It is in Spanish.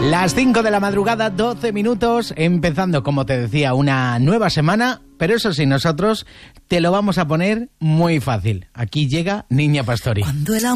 Las 5 de la madrugada, 12 minutos, empezando, como te decía, una nueva semana, pero eso sí, nosotros te lo vamos a poner muy fácil. Aquí llega Niña Pastori.